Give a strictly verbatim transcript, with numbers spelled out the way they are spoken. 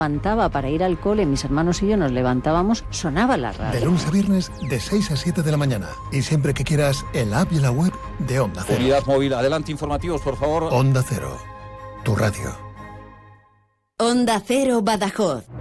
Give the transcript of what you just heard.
levantaba para ir al cole, mis hermanos y yo nos levantábamos, sonaba la radio. De lunes a viernes, de seis a siete de la mañana. Y siempre que quieras, el app y la web de Onda Cero. Unidad móvil, adelante, informativos, por favor. Onda Cero, tu radio. Onda Cero Badajoz.